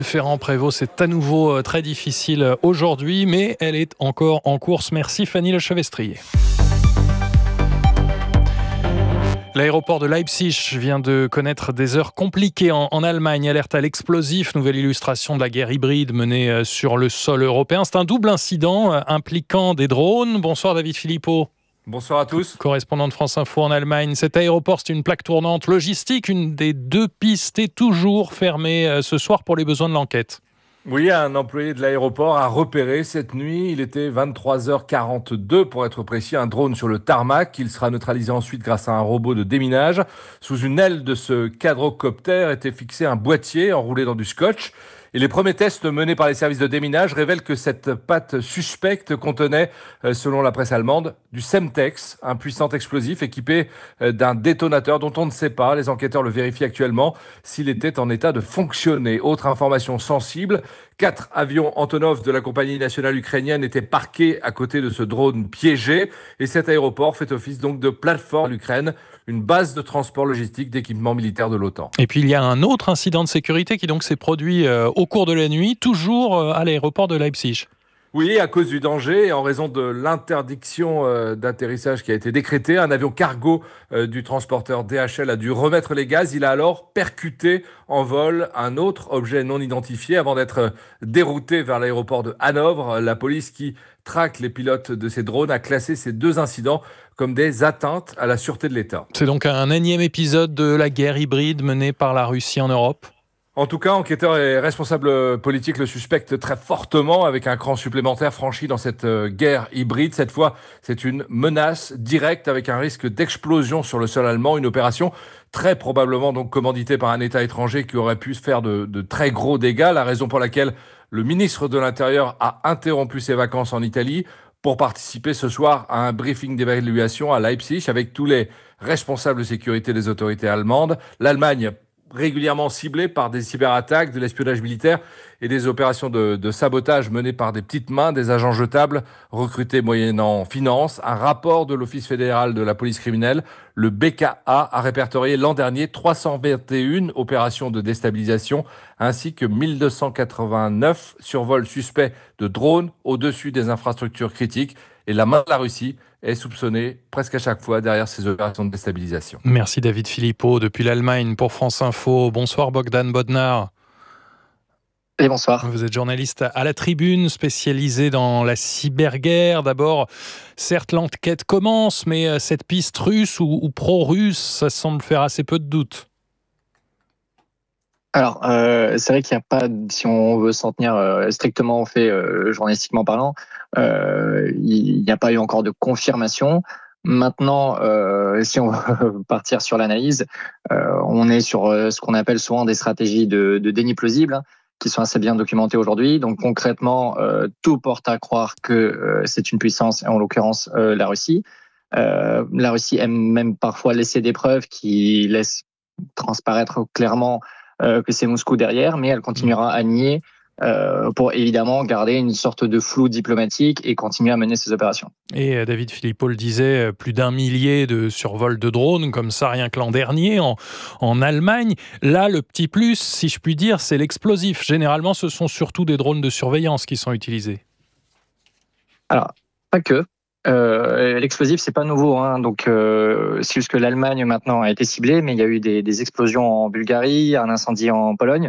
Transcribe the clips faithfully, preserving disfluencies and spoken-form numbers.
Ferrand-Prévot, c'est à nouveau très difficile aujourd'hui, mais elle est encore en course. Merci Fanny Lechevestrier. L'aéroport de Leipzig vient de connaître des heures compliquées en, en Allemagne. Alerte à l'explosif, nouvelle illustration de la guerre hybride menée sur le sol européen. C'est un double incident impliquant des drones. Bonsoir David Philippot. Bonsoir à tous. Correspondant de France Info en Allemagne. Cet aéroport, c'est une plaque tournante logistique. Une des deux pistes est toujours fermée ce soir pour les besoins de l'enquête. Oui, un employé de l'aéroport a repéré cette nuit, il était vingt-trois heures quarante-deux pour être précis, un drone sur le tarmac. Il sera neutralisé ensuite grâce à un robot de déminage. Sous une aile de ce quadrocoptère était fixé un boîtier enroulé dans du scotch. Et les premiers tests menés par les services de déminage révèlent que cette pâte suspecte contenait, selon la presse allemande, du Semtex, un puissant explosif équipé d'un détonateur dont on ne sait pas. Les enquêteurs le vérifient actuellement s'il était en état de fonctionner. Autre information sensible, quatre avions Antonov de la compagnie nationale ukrainienne étaient parqués à côté de ce drone piégé. Et cet aéroport fait office donc de plateforme à l'Ukraine, une base de transport logistique d'équipements militaires de l'OTAN. Et puis il y a un autre incident de sécurité qui donc s'est produit euh, au cours de la nuit, toujours euh, à l'aéroport de Leipzig. Oui, à cause du danger et en raison de l'interdiction euh, d'atterrissage qui a été décrétée, un avion cargo euh, du transporteur D H L a dû remettre les gaz. Il a alors percuté en vol un autre objet non identifié avant d'être dérouté vers l'aéroport de Hanovre. La police qui traque les pilotes de ces drones a classé ces deux incidents comme des atteintes à la sûreté de l'État. C'est donc un énième épisode de la guerre hybride menée par la Russie en Europe ? En tout cas, enquêteurs et responsables politiques le suspectent très fortement avec un cran supplémentaire franchi dans cette guerre hybride. Cette fois, c'est une menace directe avec un risque d'explosion sur le sol allemand. Une opération très probablement donc commanditée par un État étranger qui aurait pu faire de, de très gros dégâts. La raison pour laquelle le ministre de l'Intérieur a interrompu ses vacances en Italie pour participer ce soir à un briefing d'évaluation à Leipzig avec tous les responsables de sécurité des autorités allemandes. L'Allemagne régulièrement ciblés par des cyberattaques, de l'espionnage militaire et des opérations de, de sabotage menées par des petites mains, des agents jetables recrutés moyennant finance. Un rapport de l'Office fédéral de la police criminelle, le B K A, a répertorié l'an dernier trois cent vingt et une opérations de déstabilisation ainsi que mille deux cent quatre-vingt-neuf survols suspects de drones au-dessus des infrastructures critiques. Et la main de la Russie est soupçonnée presque à chaque fois derrière ces opérations de déstabilisation. Merci David Philippot depuis l'Allemagne pour France Info. Bonsoir Bogdan Bodnar. Et bonsoir. Vous êtes journaliste à la Tribune, spécialisé dans la cyberguerre. D'abord, certes l'enquête commence, mais cette piste russe ou, ou pro-russe, ça semble faire assez peu de doute. Alors, euh, c'est vrai qu'il n'y a pas, si on veut s'en tenir euh, strictement aux faits euh, journalistiquement parlant, euh, il n'y a pas eu encore de confirmation. Maintenant, euh, si on veut partir sur l'analyse, euh, on est sur euh, ce qu'on appelle souvent des stratégies de, de déni plausible, hein, qui sont assez bien documentées aujourd'hui. Donc concrètement, euh, tout porte à croire que euh, c'est une puissance, et en l'occurrence euh, la Russie. Euh, la Russie aime même parfois laisser des preuves qui laissent transparaître clairement Euh, que c'est Moscou derrière, mais elle continuera à nier euh, pour évidemment garder une sorte de flou diplomatique et continuer à mener ses opérations. Et David Philippot le disait, plus d'un millier de survols de drones, comme ça rien que l'an dernier en, en Allemagne. Là, le petit plus, si je puis dire, c'est l'explosif. Généralement, ce sont surtout des drones de surveillance qui sont utilisés. Alors, pas que. Euh, l'explosif, c'est pas nouveau, hein. Donc euh, c'est juste que l'Allemagne maintenant a été ciblée, mais il y a eu des, des explosions en Bulgarie, un incendie en Pologne.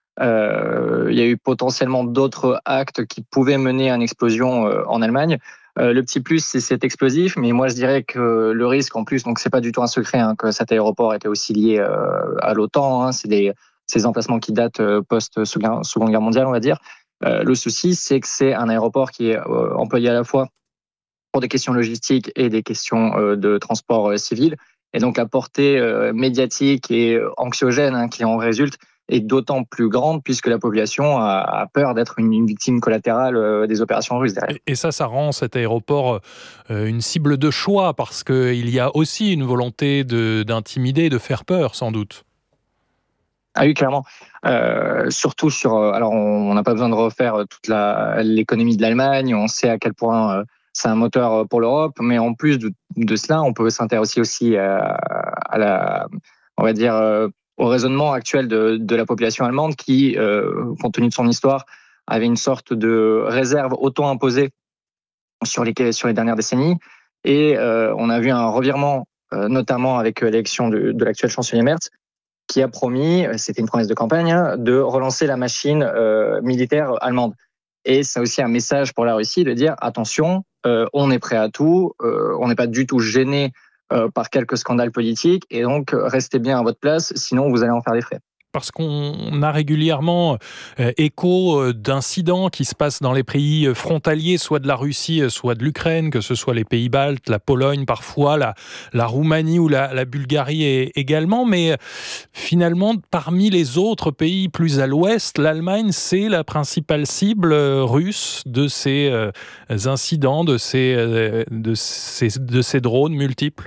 Euh, il y a eu potentiellement d'autres actes qui pouvaient mener à une explosion euh, en Allemagne. Euh, le petit plus, c'est cet explosif, mais moi je dirais que le risque en plus, donc c'est pas du tout un secret hein, que cet aéroport était aussi lié euh, à l'OTAN. Hein, c'est des ces emplacements qui datent euh, post-Seconde Guerre mondiale, on va dire. Euh, le souci, c'est que c'est un aéroport qui est euh, employé à la fois pour des questions logistiques et des questions euh, de transport euh, civil. Et donc la portée euh, médiatique et anxiogène hein, qui en résulte est d'autant plus grande puisque la population a, a peur d'être une, une victime collatérale euh, des opérations russes derrière. Et, et ça, ça rend cet aéroport euh, une cible de choix parce qu'il y a aussi une volonté de, d'intimider, de faire peur sans doute. Ah oui, clairement. Euh, surtout sur... Alors, on n'a pas besoin de refaire toute la, l'économie de l'Allemagne. On sait à quel point euh, c'est un moteur pour l'Europe. Mais en plus de, de cela, on peut s'intéresser aussi à, à la... On va dire... Euh, au raisonnement actuel de, de la population allemande qui, euh, compte tenu de son histoire, avait une sorte de réserve auto-imposée sur les, sur les dernières décennies. Et euh, on a vu un revirement, euh, notamment avec l'élection de, de l'actuel chancelier Merz, qui a promis, c'était une promesse de campagne, hein, de relancer la machine euh, militaire allemande. Et c'est aussi un message pour la Russie de dire attention, euh, on est prêt à tout, euh, on n'est pas du tout gêné euh, par quelques scandales politiques, et donc restez bien à votre place, sinon vous allez en faire des frais. Parce qu'on a régulièrement euh, écho d'incidents qui se passent dans les pays frontaliers, soit de la Russie, soit de l'Ukraine, que ce soit les pays baltes, la Pologne parfois, la, la Roumanie ou la, la Bulgarie également. Mais finalement, parmi les autres pays plus à l'ouest, l'Allemagne, c'est la principale cible russe de ces euh, incidents, de ces, euh, de, ces, de ces drones multiples.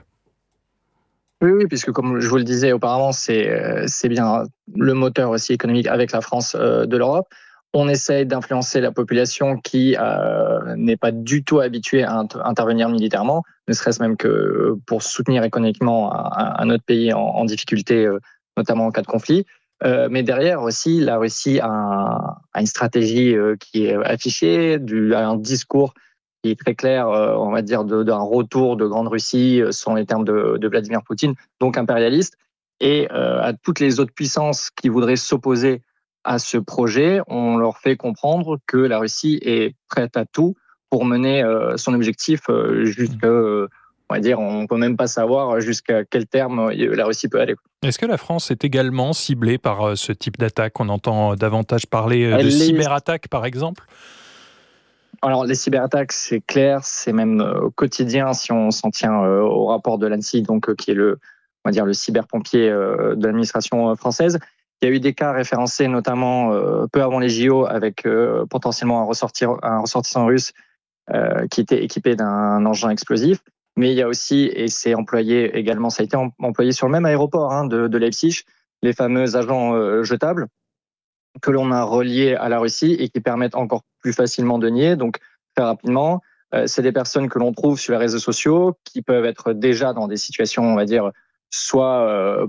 Oui, oui, puisque comme je vous le disais auparavant, c'est, c'est bien le moteur aussi économique avec la France euh, de l'Europe. On essaye d'influencer la population qui euh, n'est pas du tout habituée à int- intervenir militairement, ne serait-ce même que pour soutenir économiquement un, un autre pays en, en difficulté, euh, notamment en cas de conflit. Euh, mais derrière aussi, la Russie a, un, a une stratégie euh, qui est affichée, du, un discours qui est très clair, euh, on va dire, de, d'un retour de Grande Russie, euh, selon les termes de, de Vladimir Poutine, donc impérialiste. Et euh, à toutes les autres puissances qui voudraient s'opposer à ce projet, on leur fait comprendre que la Russie est prête à tout pour mener euh, son objectif euh, jusqu'à, euh, on va dire, on peut même pas savoir jusqu'à quel terme la Russie peut aller. Est-ce que la France est également ciblée par ce type d'attaque ? On entend davantage parler Elle de est... cyberattaques, par exemple ? Alors, les cyberattaques, c'est clair, c'est même euh, quotidien si on s'en tient euh, au rapport de l'ANSSI, donc, euh, qui est le, on va dire, le cyberpompier euh, de l'administration française. Il y a eu des cas référencés, notamment euh, peu avant les J O, avec euh, potentiellement un, ressortir, un ressortissant russe euh, qui était équipé d'un engin explosif. Mais il y a aussi, et c'est employé également, ça a été employé sur le même aéroport hein, de, de Leipzig, les fameux agents euh, jetables que l'on a reliés à la Russie et qui permettent encore plus facilement de nier. Donc, très rapidement, euh, c'est des personnes que l'on trouve sur les réseaux sociaux qui peuvent être déjà dans des situations, on va dire, soit euh,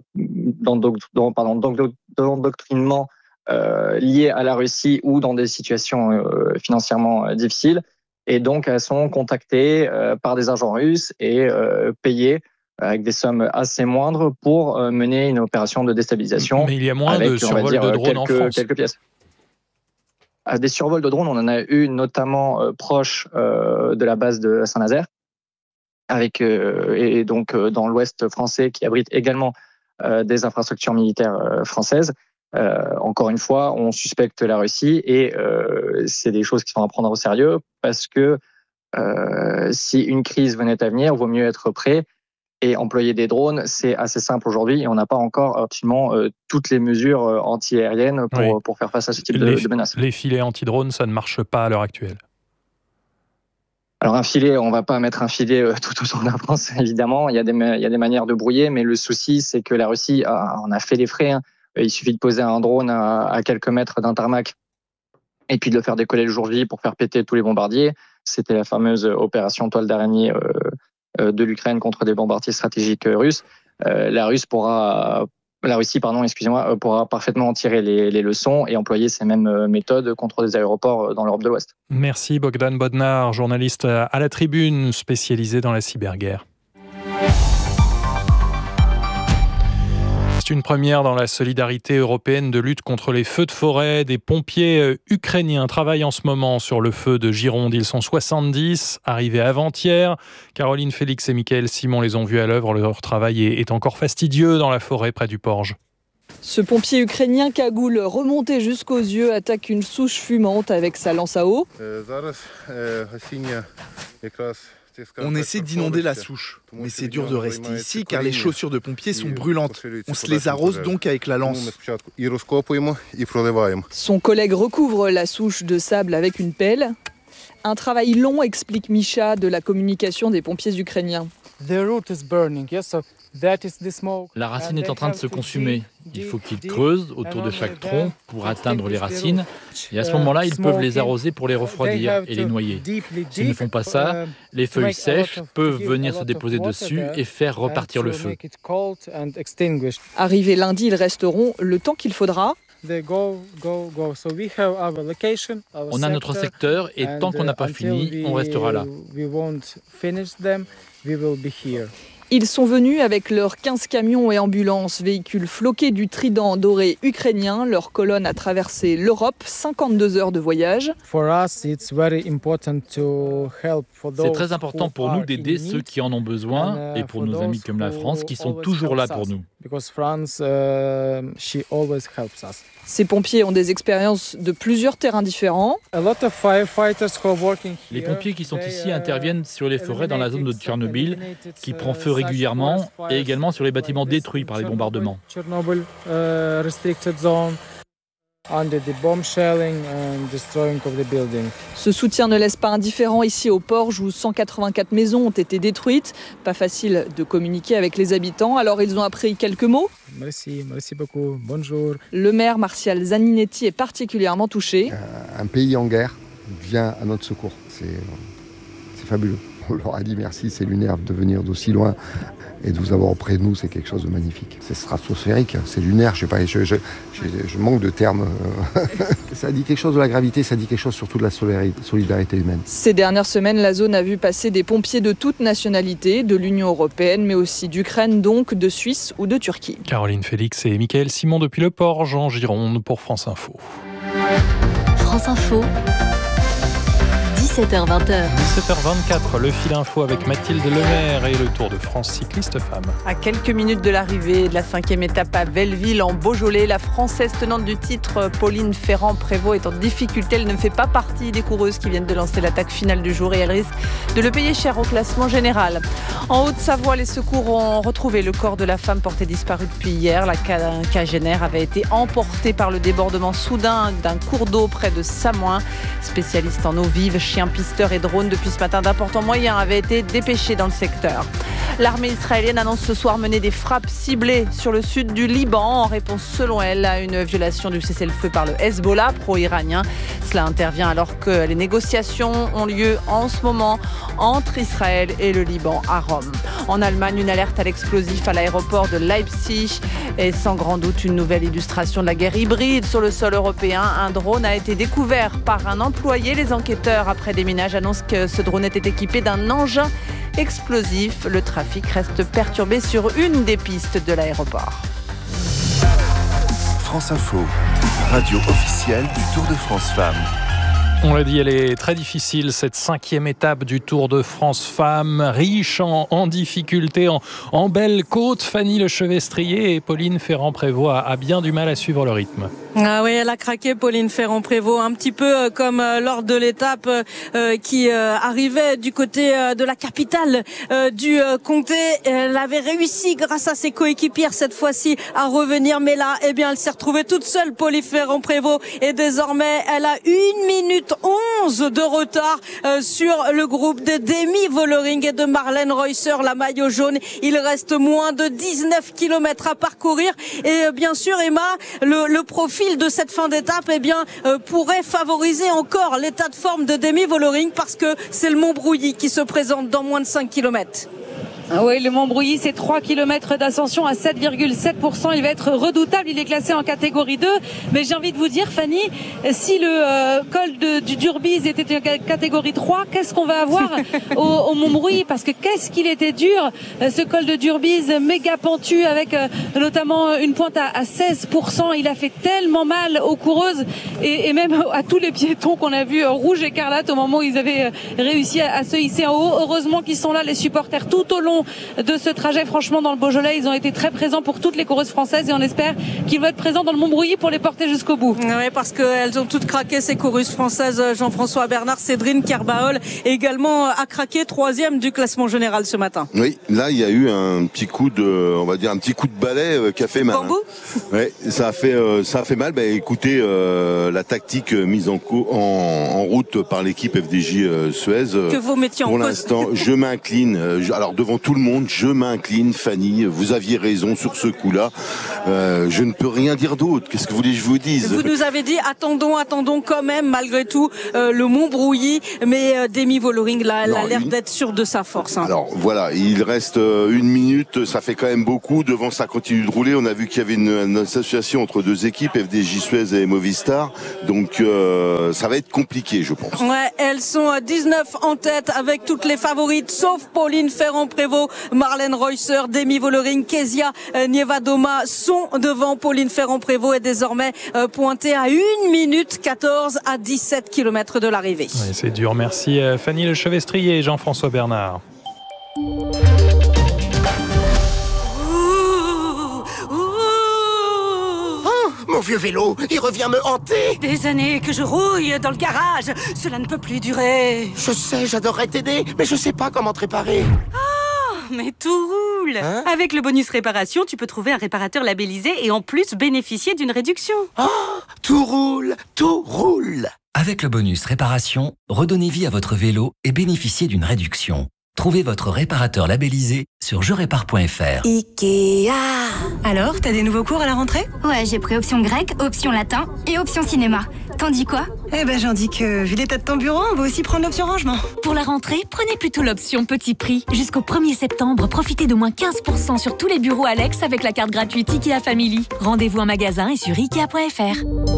d'endoctrinement euh, lié à la Russie ou dans des situations euh, financièrement euh, difficiles. Et donc, elles sont contactées euh, par des agents russes et euh, payées avec des sommes assez moindres pour mener une opération de déstabilisation. Mais il y a moins avec, de survols dire, de drones quelques, en France. Quelques pièces. Des survols de drones, on en a eu notamment euh, proche euh, de la base de Saint-Nazaire, avec, euh, et donc euh, dans l'ouest français qui abrite également euh, des infrastructures militaires euh, françaises. Euh, encore une fois, on suspecte la Russie et euh, c'est des choses qui sont à prendre au sérieux parce que euh, si une crise venait à venir, il vaut mieux être prêt. Et employer des drones, c'est assez simple aujourd'hui et on n'a pas encore absolument euh, toutes les mesures euh, anti-aériennes pour, oui. pour faire face à ce type les, de, de menaces. Les filets anti-drones, ça ne marche pas à l'heure actuelle. Alors un filet, on ne va pas mettre un filet euh, tout autour de la France, évidemment. Il y a des, il y a des manières de brouiller, mais le souci, c'est que la Russie a, on a fait les frais. Hein. Il suffit de poser un drone à, à quelques mètres d'un tarmac et puis de le faire décoller le jour J pour faire péter tous les bombardiers. C'était la fameuse opération toile d'araignée euh, de l'Ukraine contre des bombardiers stratégiques russes. Euh, la, Russe pourra, la Russie pardon, excusez-moi, pourra parfaitement en tirer les, les leçons et employer ces mêmes méthodes contre des aéroports dans l'Europe de l'Ouest. Merci Bogdan Bodnar, journaliste à la Tribune, spécialisé dans la cyberguerre. C'est une première dans la solidarité européenne de lutte contre les feux de forêt. Des pompiers ukrainiens travaillent en ce moment sur le feu de Gironde. Ils sont soixante-dix, arrivés avant-hier. Caroline Félix et Mickaël Simon les ont vus à l'œuvre. Leur travail est encore fastidieux dans la forêt près du Porge. Ce pompier ukrainien cagoule remonté jusqu'aux yeux attaque une souche fumante avec sa lance à eau. On essaie d'inonder la souche, mais c'est dur de rester ici car les chaussures de pompiers sont brûlantes. On se les arrose donc avec la lance. Son collègue recouvre la souche de sable avec une pelle. Un travail long, explique Misha de la communication des pompiers ukrainiens. La racine est en train de se consumer. Il faut qu'ils creusent autour de chaque tronc pour atteindre les racines. Et à ce moment-là, ils peuvent les arroser pour les refroidir et les noyer. S'ils ne font pas ça, les feuilles sèches peuvent venir se déposer dessus et faire repartir le feu. Arrivés lundi, ils resteront le temps qu'il faudra. On a notre secteur et tant qu'on n'a pas fini, on restera là. Ils sont venus avec leurs quinze camions et ambulances, véhicules floqués du trident doré ukrainien. Leur colonne a traversé l'Europe, cinquante-deux heures de voyage. C'est très important pour nous d'aider ceux qui en ont besoin et pour nos amis comme la France qui sont toujours là pour nous. Ces pompiers ont des expériences de plusieurs terrains différents. Les pompiers qui sont ici interviennent sur les forêts dans la zone de Tchernobyl, qui prend feu régulièrement, et également sur les bâtiments détruits par les bombardements. Ce soutien ne laisse pas indifférent ici au Porge où cent quatre-vingt-quatre maisons ont été détruites. Pas facile de communiquer avec les habitants, alors ils ont appris quelques mots. Merci, merci beaucoup, bonjour. Le maire Martial Zaninetti est particulièrement touché. Un pays en guerre vient à notre secours, c'est, c'est fabuleux. On leur a dit merci, c'est lunaire de venir d'aussi loin. Et de vous avoir auprès de nous, c'est quelque chose de magnifique. C'est stratosphérique, c'est lunaire, je sais pas, je, je, je, je manque de termes. Ça dit quelque chose de la gravité, ça dit quelque chose surtout de la solidarité humaine. Ces dernières semaines, la zone a vu passer des pompiers de toutes nationalités, de l'Union européenne, mais aussi d'Ukraine, donc de Suisse ou de Turquie. Caroline Félix et Mickaël Simon depuis le Porge en Gironde pour France Info. France Info. dix-sept heures vingt. dix-sept heures vingt-quatre, le fil info avec Mathilde Lemaire et le Tour de France cycliste femme. À quelques minutes de l'arrivée de la cinquième étape à Belleville en Beaujolais, la Française tenante du titre, Pauline Ferrand-Prévot, est en difficulté. Elle ne fait pas partie des coureuses qui viennent de lancer l'attaque finale du jour et elle risque de le payer cher au classement général. En Haute-Savoie, les secours ont retrouvé le corps de la femme portée disparue depuis hier. La quinquagénaire avait été emportée par le débordement soudain d'un cours d'eau près de Samoin. Spécialiste en eau vive, chien pisteur et drone depuis ce matin, d'importants moyens avaient été dépêchés dans le secteur. L'armée israélienne annonce ce soir mener des frappes ciblées sur le sud du Liban en réponse, selon elle, à une violation du cessez-le-feu par le Hezbollah pro-iranien. Cela intervient alors que les négociations ont lieu en ce moment entre Israël et le Liban à Rome. En Allemagne, une alerte à l'explosif à l'aéroport de Leipzig et sans grand doute une nouvelle illustration de la guerre hybride sur le sol européen. Un drone a été découvert par un employé. Les enquêteurs après déminage annoncent que ce drone était équipé d'un engin explosif. Le trafic reste perturbé sur une des pistes de l'aéroport. France Info, radio officielle du Tour de France Femmes. On l'a dit, elle est très difficile, cette cinquième étape du Tour de France Femmes, riche en, en difficultés, en, en belles côtes. Fanny Lechevestrier et Pauline Ferrand-Prévot a, a bien du mal à suivre le rythme. Ah oui, elle a craqué, Pauline Ferrand-Prévot, un petit peu comme lors de l'étape euh, qui euh, arrivait du côté euh, de la capitale euh, du euh, comté. Elle avait réussi, grâce à ses coéquipières cette fois-ci, à revenir. Mais là, eh bien, elle s'est retrouvée toute seule, Pauline Ferrand-Prévot. Et désormais, elle a une minute onze de retard euh, sur le groupe de Demi Vollering et de Marlène Reusser, la maillot jaune. Il reste moins de dix-neuf kilomètres à parcourir. Et euh, bien sûr, Emma, le, le profil de cette fin d'étape eh bien, euh, pourrait favoriser encore l'état de forme de Demi Vollering parce que c'est le Montbrouilly qui se présente dans moins de cinq kilomètres. Oui, le Montbrouilly, c'est trois kilomètres d'ascension à sept virgule sept pour cent. Il va être redoutable. Il est classé en catégorie deux. Mais j'ai envie de vous dire, Fanny, si le euh, col de, du Durbise était en catégorie trois, qu'est-ce qu'on va avoir au, au Montbrouilly? Parce que qu'est-ce qu'il était dur, ce col de Durbise, méga pentu, avec euh, notamment une pointe à, à seize pour cent. Il a fait tellement mal aux coureuses et, et même à tous les piétons qu'on a vus euh, rouge écarlate au moment où ils avaient euh, réussi à, à se hisser en haut. Heureusement qu'ils sont là, les supporters, tout au long de ce trajet. Franchement, dans le Beaujolais, ils ont été très présents pour toutes les coureuses françaises et on espère qu'ils vont être présents dans le Montbrouilly pour les porter jusqu'au bout. Oui, parce qu'elles ont toutes craqué, ces coureuses françaises. Jean-François Bernard, Cédrine Kerbaol également a craqué, troisième du classement général ce matin. Oui, là il y a eu un petit coup de, on va dire un petit coup de balai euh, qui a fait mal. Bambou. Hein. Ouais, ça a fait, euh, ça a fait mal. Bah, écoutez, euh, la tactique mise en, co- en, en route par l'équipe F D J euh, Suez. Euh, que vous mettiez en pour cause. l'instant, je m'incline. Euh, je, alors devant tout le monde, je m'incline, Fanny, vous aviez raison sur ce coup-là. Euh, je ne peux rien dire d'autre. Qu'est-ce que vous voulez que je vous dise ? Vous nous avez dit, attendons, attendons quand même, malgré tout, euh, le Montbrouilly, mais euh, Demi Vollering, là, elle non, a l'air une... d'être sûre de sa force. Hein. Alors voilà, il reste une minute, ça fait quand même beaucoup. Devant, ça continue de rouler. On a vu qu'il y avait une, une association entre deux équipes, F D J Suez et Movistar. Donc euh, ça va être compliqué, je pense. Ouais, elles sont dix-neuf en tête avec toutes les favorites, sauf Pauline Ferrand-Prévot, Marlène Reusser, Demi Vollering, Kezia Nievadoma sont devant. Pauline Ferrand-Prévot est désormais euh, pointée à une minute quatorze à dix-sept kilomètres de l'arrivée. Ouais, c'est dur. Merci Fanny Lechevestrier et Jean-François Bernard. Mon vieux vélo, il revient me hanter. Des années que je rouille dans le garage. Cela ne peut plus durer. Je sais, j'adorerais t'aider, mais je sais pas comment te réparer. Oh, mais tout roule. Hein ? Avec le bonus réparation, tu peux trouver un réparateur labellisé et en plus bénéficier d'une réduction. Oh, tout roule, tout roule. Avec le bonus réparation, redonnez vie à votre vélo et bénéficiez d'une réduction. Trouvez votre réparateur labellisé sur je répare point f r. Ikea. Alors, t'as des nouveaux cours à la rentrée ? Ouais, j'ai pris option grec, option latin et option cinéma. T'en dis quoi ? Eh ben, j'en dis que, vu l'état de ton bureau, on va aussi prendre l'option rangement. Pour la rentrée, prenez plutôt l'option petit prix. Jusqu'au premier septembre, profitez d'au moins quinze pour cent sur tous les bureaux Alex avec la carte gratuite Ikea Family. Rendez-vous en magasin et sur ikea point f r.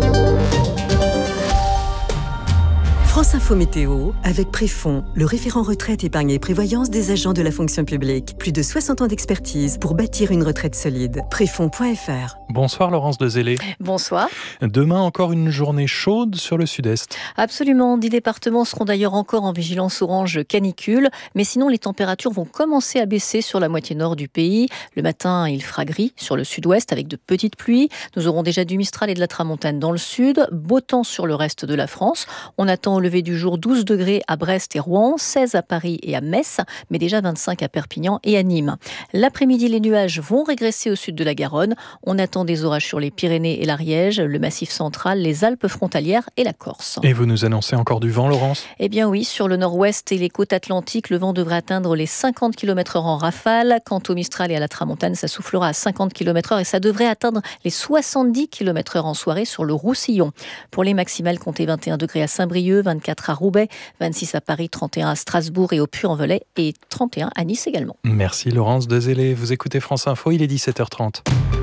France Info Météo, avec Préfond, le référent retraite, épargne et prévoyance des agents de la fonction publique. Plus de soixante ans d'expertise pour bâtir une retraite solide. Préfond point f r. Bonsoir Laurence Dezellé. Bonsoir. Demain, encore une journée chaude sur le sud-est. Absolument. Dix départements seront d'ailleurs encore en vigilance orange canicule. Mais sinon, les températures vont commencer à baisser sur la moitié nord du pays. Le matin, il fera gris sur le sud-ouest avec de petites pluies. Nous aurons déjà du Mistral et de la Tramontane dans le sud. Beau temps sur le reste de la France. On attend au lever du jour douze degrés à Brest et Rouen, seize à Paris et à Metz, mais déjà vingt-cinq à Perpignan et à Nîmes. L'après-midi, les nuages vont régresser au sud de la Garonne. On attend des orages sur les Pyrénées et l'Ariège, le Massif central, les Alpes frontalières et la Corse. Et vous nous annoncez encore du vent, Laurence ? Eh bien oui, sur le nord-ouest et les côtes atlantiques, le vent devrait atteindre les cinquante kilomètres heure en rafale. Quant au Mistral et à la Tramontane, ça soufflera à cinquante kilomètres heure et ça devrait atteindre les soixante-dix kilomètres heure en soirée sur le Roussillon. Pour les maximales, comptez vingt et un degrés à Saint-Brieuc, vingt-quatre à Roubaix, vingt-six à Paris, trente et un à Strasbourg et au Puy-en-Velay et trente et un à Nice également. Merci Laurence Dezellé. Vous écoutez France Info, il est dix-sept heures trente.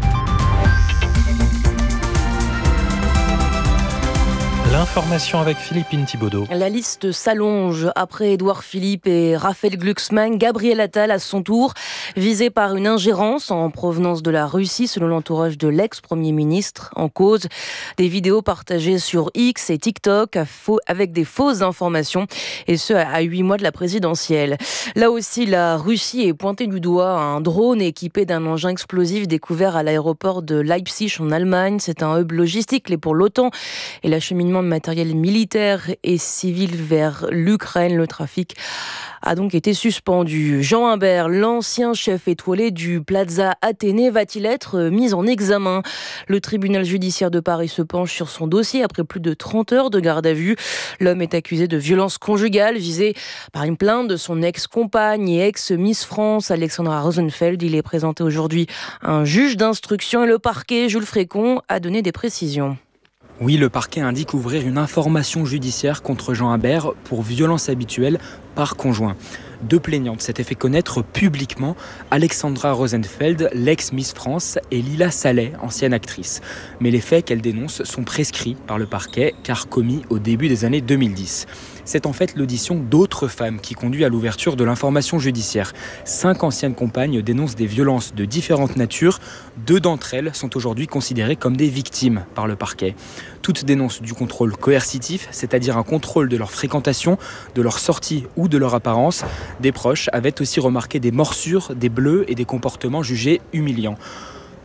L'information avec Philippine Thibaudot. La liste s'allonge. Après Édouard Philippe et Raphaël Glucksmann, Gabriel Attal à son tour, visé par une ingérence en provenance de la Russie, selon l'entourage de l'ex-premier ministre. En cause, des vidéos partagées sur X et TikTok avec des fausses informations, et ce à huit mois de la présidentielle. Là aussi, la Russie est pointée du doigt. Un drone équipé d'un engin explosif découvert à l'aéroport de Leipzig en Allemagne. C'est un hub logistique pour l'OTAN et l'acheminement de matériel militaire et civil vers l'Ukraine. Le trafic a donc été suspendu. Jean Imbert, l'ancien chef étoilé du Plaza Athénée, va-t-il être mis en examen ? Le tribunal judiciaire de Paris se penche sur son dossier après plus de trente heures de garde à vue. L'homme est accusé de violence conjugale visé par une plainte de son ex-compagne et ex-Miss France, Alexandra Rosenfeld. Il est présenté aujourd'hui à un juge d'instruction et le parquet, Jules Frécon, a donné des précisions. Oui, le parquet indique ouvrir une information judiciaire contre Jean Imbert pour violence habituelle par conjoint. Deux plaignantes s'étaient fait connaître publiquement, Alexandra Rosenfeld, l'ex-Miss France, et Lila Salet, ancienne actrice. Mais les faits qu'elles dénoncent sont prescrits par le parquet, car commis au début des années deux mille dix. C'est en fait l'audition d'autres femmes qui conduit à l'ouverture de l'information judiciaire. Cinq anciennes compagnes dénoncent des violences de différentes natures. Deux d'entre elles sont aujourd'hui considérées comme des victimes par le parquet. Toutes dénoncent du contrôle coercitif, c'est-à-dire un contrôle de leur fréquentation, de leur sortie ou de leur apparence. Des proches avaient aussi remarqué des morsures, des bleus et des comportements jugés humiliants.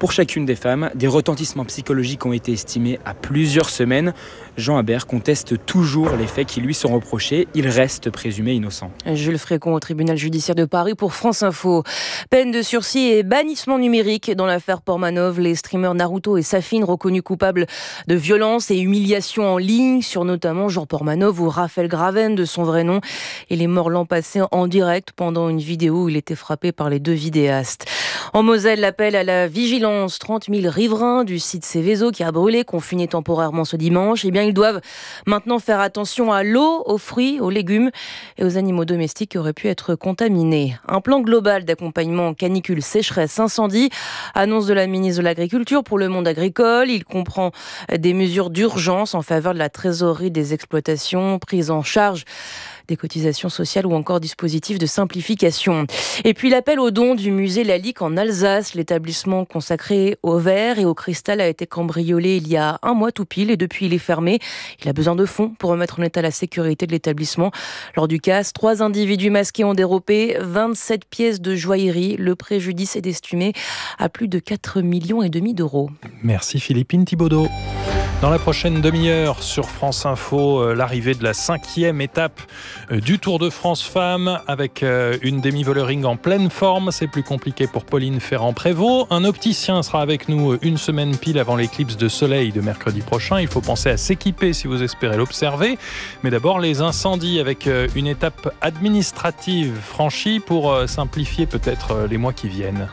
Pour chacune des femmes, des retentissements psychologiques ont été estimés à plusieurs semaines. Jean Habert conteste toujours les faits qui lui sont reprochés. Il reste présumé innocent. Jules Frécon au tribunal judiciaire de Paris pour France Info. Peine de sursis et bannissement numérique dans l'affaire Portmanov. Les streamers Naruto et Safin reconnus coupables de violences et humiliations en ligne sur notamment Jean Portmanov ou Raphaël Graven de son vrai nom. Il est mort l'an passé en direct pendant une vidéo où il était frappé par les deux vidéastes. En Moselle, l'appel à la vigilance. trente mille riverains du site Céveso qui a brûlé, confinés temporairement ce dimanche. Eh bien, ils doivent maintenant faire attention à l'eau, aux fruits, aux légumes et aux animaux domestiques qui auraient pu être contaminés. Un plan global d'accompagnement canicule, sécheresse, incendie, annonce de la ministre de l'Agriculture pour le monde agricole. Il comprend des mesures d'urgence en faveur de la trésorerie des exploitations, prise en charge des cotisations sociales ou encore dispositifs de simplification. Et puis l'appel aux dons du musée Lalique en Alsace. L'établissement consacré au verre et au cristal a été cambriolé il y a un mois tout pile et depuis il est fermé. Il a besoin de fonds pour remettre en état la sécurité de l'établissement. Lors du casse, trois individus masqués ont dérobé vingt-sept pièces de joaillerie. Le préjudice est estimé à plus de quatre millions et demi d'euros. Merci Philippine Thibaudot. Dans la prochaine demi-heure sur France Info, l'arrivée de la cinquième étape du Tour de France Femmes avec une demi-volering en pleine forme. C'est plus compliqué pour Pauline Ferrand-Prévot. Un opticien sera avec nous une semaine pile avant l'éclipse de soleil de mercredi prochain. Il faut penser à s'équiper si vous espérez l'observer. Mais d'abord, les incendies avec une étape administrative franchie pour simplifier peut-être les mois qui viennent.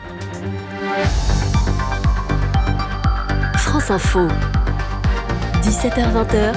France Info. dix-sept heures vingt,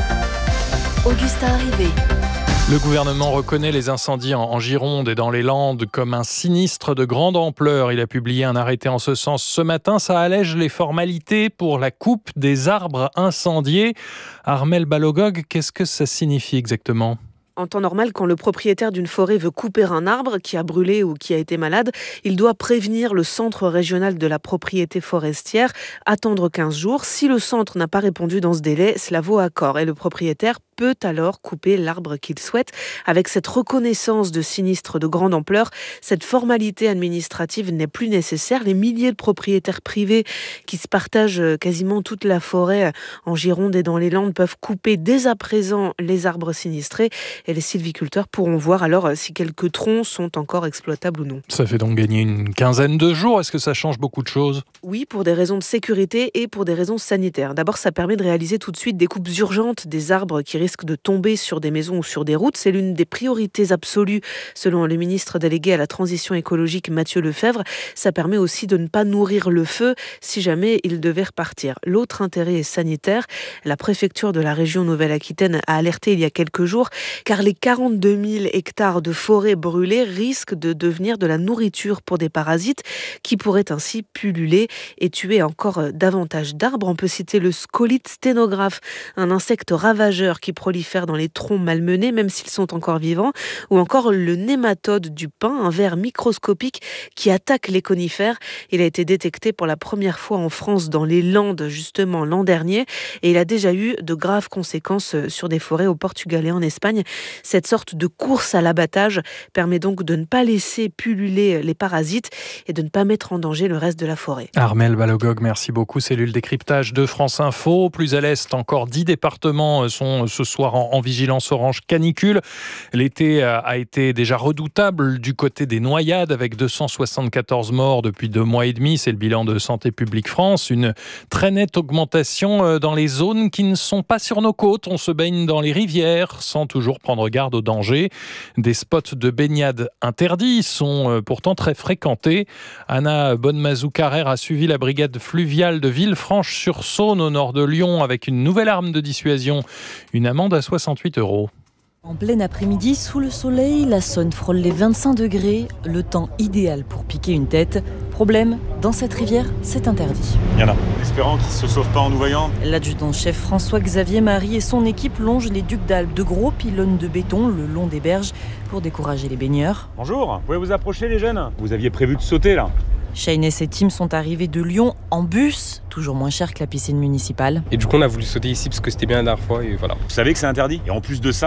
Augustin Arrivé. Le gouvernement reconnaît les incendies en Gironde et dans les Landes comme un sinistre de grande ampleur. Il a publié un arrêté en ce sens ce matin. Ça allège les formalités pour la coupe des arbres incendiés. Armelle Balogog, qu'est-ce que ça signifie exactement ? En temps normal, quand le propriétaire d'une forêt veut couper un arbre qui a brûlé ou qui a été malade, il doit prévenir le centre régional de la propriété forestière, attendre quinze jours. Si le centre n'a pas répondu dans ce délai, cela vaut accord et le propriétaire peut alors couper l'arbre qu'il souhaite. Avec cette reconnaissance de sinistre de grande ampleur, cette formalité administrative n'est plus nécessaire. Les milliers de propriétaires privés qui se partagent quasiment toute la forêt en Gironde et dans les Landes peuvent couper dès à présent les arbres sinistrés et les sylviculteurs pourront voir alors si quelques troncs sont encore exploitables ou non. Ça fait donc gagner une quinzaine de jours. Est-ce que ça change beaucoup de choses ? Oui, pour des raisons de sécurité et pour des raisons sanitaires. D'abord, ça permet de réaliser tout de suite des coupes urgentes des arbres qui risquent de tomber sur des maisons ou sur des routes. C'est l'une des priorités absolues selon le ministre délégué à la transition écologique Mathieu Lefebvre. Ça permet aussi de ne pas nourrir le feu si jamais il devait repartir. L'autre intérêt est sanitaire. La préfecture de la région Nouvelle-Aquitaine a alerté il y a quelques jours car les quarante-deux mille hectares de forêt brûlées risquent de devenir de la nourriture pour des parasites qui pourraient ainsi pulluler et tuer encore davantage d'arbres. On peut citer le scolite sténographe, un insecte ravageur qui prolifère dans les troncs malmenés, même s'ils sont encore vivants, ou encore le nématode du pin, un ver microscopique qui attaque les conifères. Il a été détecté pour la première fois en France dans les Landes, justement l'an dernier, et il a déjà eu de graves conséquences sur des forêts au Portugal et en Espagne. Cette sorte de course à l'abattage permet donc de ne pas laisser pulluler les parasites et de ne pas mettre en danger le reste de la forêt. Armelle Balogog, merci beaucoup. Cellule décryptage de France Info. Plus à l'est, encore dix départements sont ce soir en, en vigilance orange canicule. L'été a été déjà redoutable du côté des noyades avec deux cent soixante-quatorze morts depuis deux mois et demi. C'est le bilan de Santé publique France. Une très nette augmentation dans les zones qui ne sont pas sur nos côtes. On se baigne dans les rivières sans toujours prendre garde aux dangers. Des spots de baignade interdits sont pourtant très fréquentés. Anna Bonnemazou-Carrère a suivi la brigade fluviale de Villefranche-sur-Saône au nord de Lyon avec une nouvelle arme de dissuasion, une amende à soixante-huit euros. En plein après-midi, sous le soleil, la Saône frôle les vingt-cinq degrés, le temps idéal pour piquer une tête. Problème, dans cette rivière, c'est interdit. Il y en a, espérant qu'ils ne se sauvent pas en nous voyant. L'adjudant-chef François-Xavier Marie et son équipe longent les ducs d'Albe, de gros pylônes de béton le long des berges pour décourager les baigneurs. Bonjour, vous pouvez vous approcher les jeunes ? Vous aviez prévu de sauter là ? Shane et ses teams sont arrivés de Lyon en bus, toujours moins cher que la piscine municipale. Et du coup, on a voulu sauter ici parce que c'était bien la dernière fois et voilà. Vous savez que c'est interdit ? Et en plus de ça,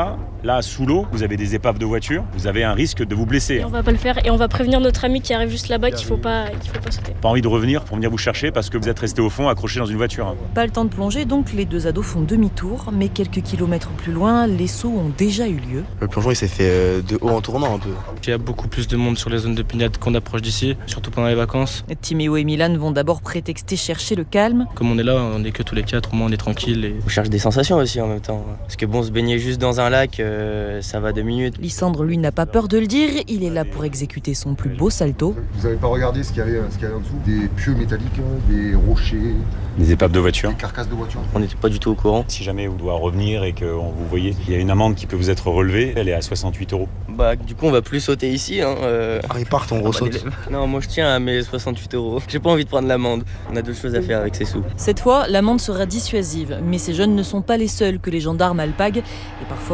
Là, sous l'eau, vous avez des épaves de voiture, vous avez un risque de vous blesser. Et on va pas le faire et on va prévenir notre ami qui arrive juste là-bas qu'il faut pas, qu'il faut pas sauter. Pas envie de revenir pour venir vous chercher parce que vous êtes resté au fond accroché dans une voiture. Pas le temps de plonger, donc les deux ados font demi-tour, mais quelques kilomètres plus loin, les sauts ont déjà eu lieu. Le plongeon il s'est fait de haut en tournant un peu. Il y a beaucoup plus de monde sur les zones de Pignade qu'on approche d'ici, surtout pendant les vacances. Timéo et Milan vont d'abord prétexter chercher le calme. Comme on est là, on est que tous les quatre, au moins on est tranquille. Et... On cherche des sensations aussi en même temps. Parce que bon, se baigner juste dans un lac, euh, ça va deux minutes. Lysandre, lui, n'a pas peur de le dire, il est là pour exécuter son plus beau salto. Vous n'avez pas regardé ce qu'il y avait, ce qu'il y avait en dessous? Des pieux métalliques, des rochers, des épaves de voiture, des carcasses de voiture. On n'était pas du tout au courant. Si jamais vous devez revenir et que vous voyez, il y a une amende qui peut vous être relevée, elle est à soixante-huit euros. Bah du coup on va plus sauter ici. Hein, euh... Ah, ils partent, on ressaute. Ah, bah, non, moi je tiens à mes soixante-huit euros. J'ai pas envie de prendre l'amende. On a d'autres choses à faire avec ces sous. Cette fois, l'amende sera dissuasive, mais ces jeunes ne sont pas les seuls que les gendarmes alpaguent et parfois